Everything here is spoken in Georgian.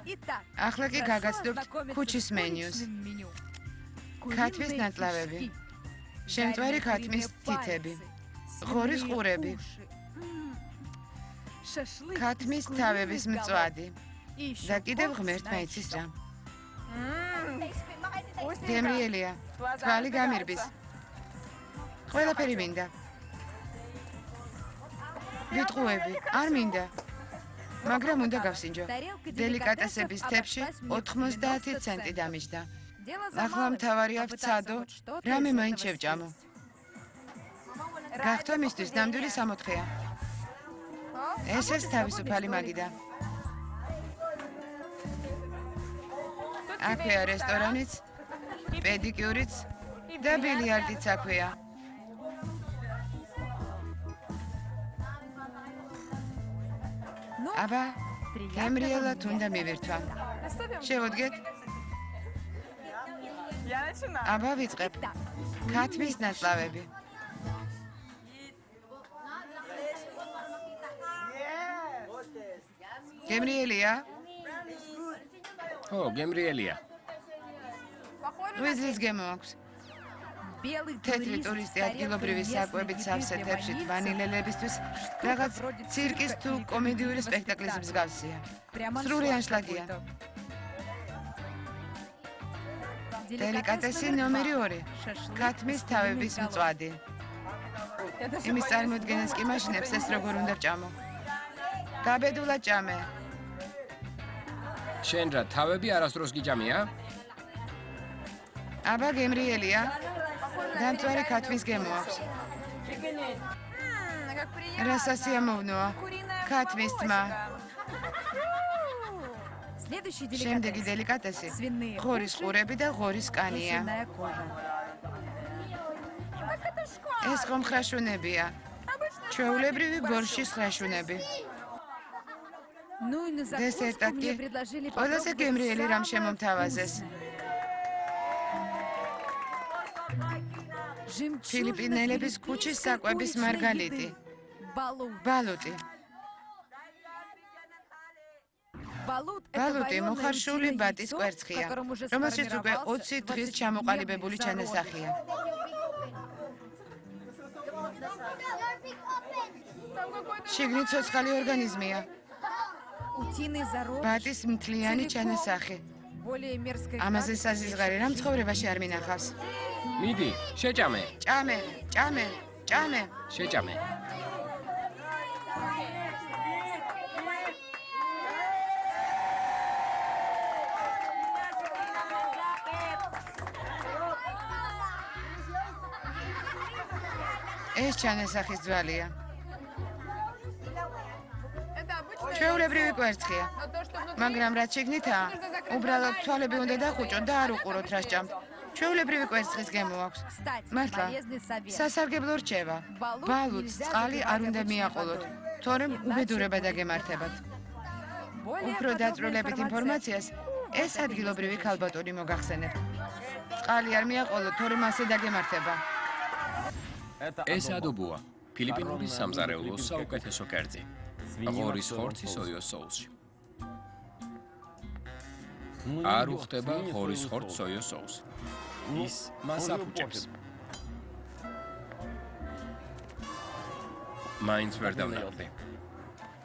ახლა კი გაგაცნობთ ქუჩის მენიუს. ქათმის ნაწლავები, შემწვარი ქათმის თითები, ღორის ყურები, ქათმის თავების მწვადი და კიდევ ღმერთმა იცის რა. გემრიელია, თვალი გამირბის. ყველაფერი მინდა. ვიტყუები, არ მინდა. მაგრამ უნდა გავსინჯო. დელიკატესების თებში 90 ცენტი დამიჯდა. ახლა მთავარია ვცადო, რამე მაინც შევჭამო. გახტვა მისთვის ნამდვილი 60-ია. ესეც თავისუფალი მაგიდა. აქვეა რესტორანიც, პედიკიურიც და ბილიარდიც აქვეა. აბა, გემრიელად უნდა მივირთვა. შევოდგეთ? აბა, ვიწყებ. ქათმის ნაწლავები. გემრიელია? ხო, გემრიელია. ღვიძლის გემო აქვს. თეთრი ტურისტი ადგილობრივი საკვებით სავსე თებში ვანილელებისთვის რაღაც ცირკის თუ კომედიური სპექტაკლის მსგავსია. სრული ანშლაგია. დელიკატესი ნომერი 2. ქათმის თავების მწვადი. იმის წარმოდგენას კი მაშინებს ეს როგორ უნდა ჭამო. გაბედულად ჭამე. შენ რა თავები არასდროს გიჭამია? აბა გემრიელია? დამწვარი ქათმის გემო აქვს. რა სასიამოვნოა. ქათმის თმა. შემდეგი დელიკატესი ღორის ყურები და ღორის კანია. ეს ხომ ხრაშუნებია. ჩვეულებრივი ბორშის ხრაშუნები. დესერტად კი ყველაზე გემრიელი რამ შემომთავაზეს. ფილიპინელების ქუჩის საკვების მარგალიტი. ბალუტი. ბალუტი მოხარშული ბატის კვერცხია, რომელშიც უკვე 20 დღის ჩამოყალიბებული ჩანასახია. შიგნით ცოცხალი ორგანიზმია. ბატის მთლიანი ჩანასახი. ამაზე საზიზღარი რამ ცხოვრებაში არ მინახავს. მიდი, შეჭამე. ჭამე, ჭამე, ჭამე. შეჭამე. ეს ჩანასახის ძვალია. ჩვეულებრივი კვერცხია, მაგრამ რაც შიგნითაა, უბრალოდ თვალები უნდა დახუჭოთ და არ უყუროთ რა სჭამთ. ჩვეულებრივი კვერცხის გემო აქვს. მართლა, სასარგებლო რჩევა. ბალუტს წყალი არ უნდა მიაყოლოთ, თორემ უბედურება დაგემართებათ. უფრო დაწვრილებით ინფორმაციას ეს ადგილობრივი ქალბატონი მოგახსენებთ. წყალი არ მიაყოლოთ, თორემ ასე დაგემართება. ეს ადობოა. ფილიპინური სამზარეულოს საუკეთესო კერძი. ღორის ხორცი სოიოს соуსში. არ უხდება ღორის ხორცს სოიოს соуსი. ის მას აფუჭებს. მაინც ვერ დავნახდი.